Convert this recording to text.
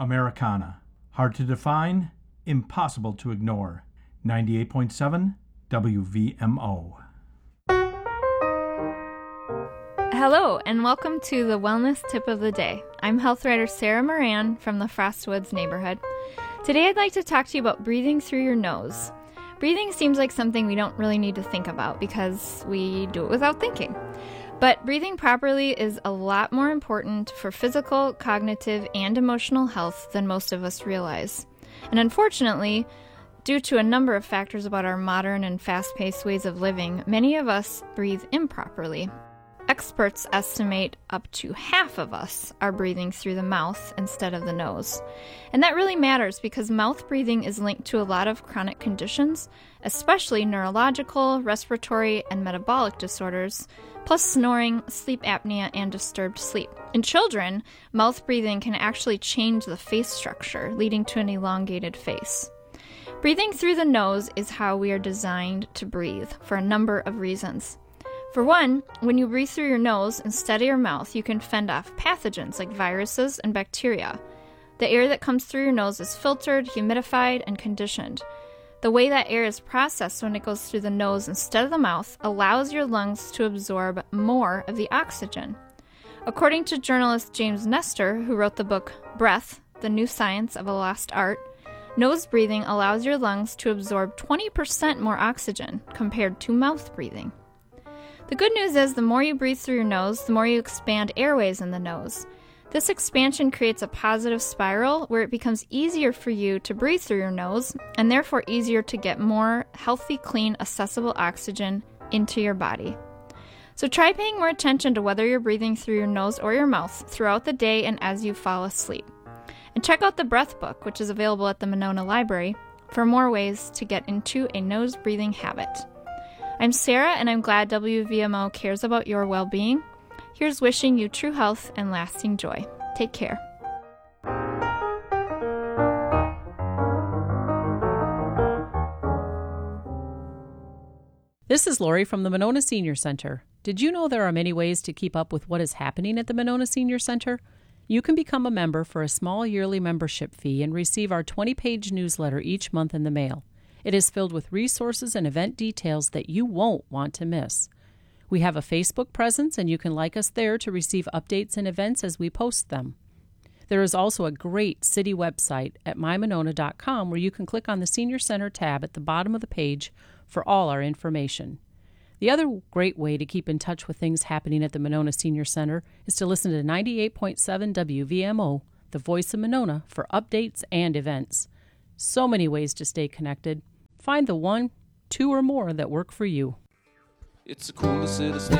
Americana. Hard to define, impossible to ignore. 98.7 WVMO. Hello, and welcome to the Wellness Tip of the Day. I'm health writer Sarah Moran from the Frostwoods neighborhood. Today I'd like to talk to you about breathing through your nose. Breathing seems like something we don't really need to think about because we do it without thinking. But breathing properly is a lot more important for physical, cognitive, and emotional health than most of us realize. And unfortunately, due to a number of factors about our modern and fast-paced ways of living, many of us breathe improperly. Experts estimate up to half of us are breathing through the mouth instead of the nose. And that really matters because mouth breathing is linked to a lot of chronic conditions, especially neurological, respiratory, and metabolic disorders, plus snoring, sleep apnea, and disturbed sleep. In children, mouth breathing can actually change the face structure, leading to an elongated face. Breathing through the nose is how we are designed to breathe for a number of reasons. For one, when you breathe through your nose instead of your mouth, you can fend off pathogens like viruses and bacteria. The air that comes through your nose is filtered, humidified, and conditioned. The way that air is processed when it goes through the nose instead of the mouth allows your lungs to absorb more of the oxygen. According to journalist James Nestor, who wrote the book Breath, The New Science of a Lost Art, nose breathing allows your lungs to absorb 20% more oxygen compared to mouth breathing. The good news is the more you breathe through your nose, the more you expand airways in the nose. This expansion creates a positive spiral where it becomes easier for you to breathe through your nose and therefore easier to get more healthy, clean, accessible oxygen into your body. So try paying more attention to whether you're breathing through your nose or your mouth throughout the day and as you fall asleep. And check out the Breath book, which is available at the Monona Library, for more ways to get into a nose breathing habit. I'm Sarah, and I'm glad WVMO cares about your well-being. Here's wishing you true health and lasting joy. Take care. This is Lori from the Monona Senior Center. Did you know there are many ways to keep up with what is happening at the Monona Senior Center? You can become a member for a small yearly membership fee and receive our 20-page newsletter each month in the mail. It is filled with resources and event details that you won't want to miss. We have a Facebook presence, and you can like us there to receive updates and events as we post them. There is also a great city website at mymonona.com where you can click on the Senior Center tab at the bottom of the page for all our information. The other great way to keep in touch with things happening at the Monona Senior Center is to listen to 98.7 WVMO, the voice of Monona, for updates and events. So many ways to stay connected. Find the one, two, or more that work for you. It's the coolest city